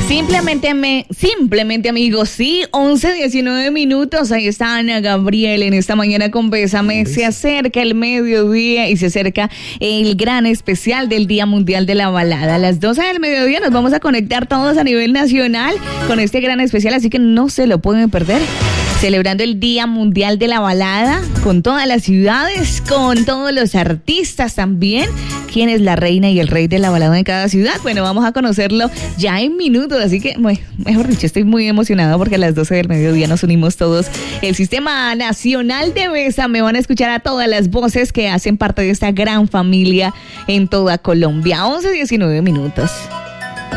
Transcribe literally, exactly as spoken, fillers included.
Simplemente, me, simplemente amigos, sí, once diecinueve minutos, ahí está Ana Gabriel en esta mañana con Bésame. Se acerca el mediodía y se acerca el gran especial del Día Mundial de la Balada. A las doce del mediodía nos vamos a conectar todos a nivel nacional con este gran especial, así que no se lo pueden perder. Celebrando el Día Mundial de la Balada con todas las ciudades, con todos los artistas también. ¿Quién es la reina y el rey de la balada en cada ciudad? Bueno, vamos a conocerlo ya en minutos, así que, bueno, mejor dicho, estoy muy emocionada porque a las doce del mediodía nos unimos todos. El Sistema Nacional de Bésame, van a escuchar a todas las voces que hacen parte de esta gran familia en toda Colombia. once diecinueve minutos.